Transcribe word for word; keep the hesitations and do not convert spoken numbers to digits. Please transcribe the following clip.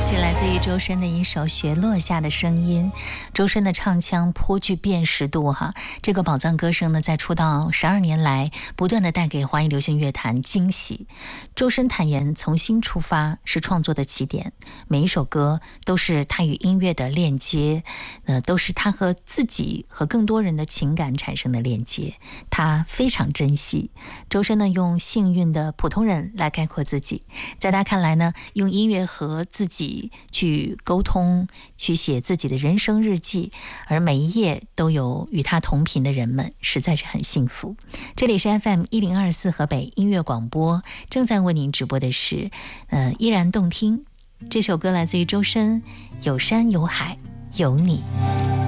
是来自于周深的一首《雪落下的声音》。周深的唱腔颇具辨识度哈，这个宝藏歌声呢，在出道十二年来，不断的带给华语流行乐坛惊喜。周深坦言，从新出发是创作的起点，每一首歌都是他与音乐的链接，呃，都是他和自己和更多人的情感产生的链接，他非常珍惜。周深呢，用幸运的普通人来概括自己，在他看来呢，用音乐和自己去沟通，去写自己的人生日记，而每一页都有与他同频的人们，实在是很幸福。这里是 F M 一零二四河北音乐广播，正在为您直播的是呃，依然动听。这首歌来自于周深，有山有海有你。